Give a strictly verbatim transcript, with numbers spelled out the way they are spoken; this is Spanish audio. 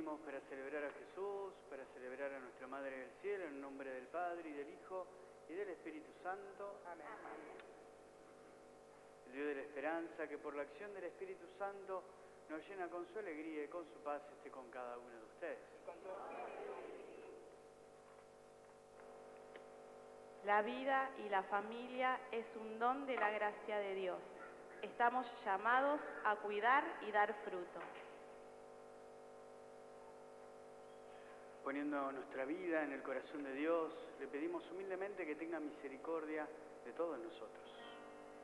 unimos para celebrar a Jesús, para celebrar a nuestra Madre del Cielo, en nombre del Padre, y del Hijo, y del Espíritu Santo. Amén. El Dios de la esperanza, que por la acción del Espíritu Santo nos llena con su alegría y con su paz, esté con cada uno de ustedes. La vida y la familia es un don de la gracia de Dios. Estamos llamados a cuidar y dar fruto. Poniendo nuestra vida en el corazón de Dios, le pedimos humildemente que tenga misericordia de todos nosotros.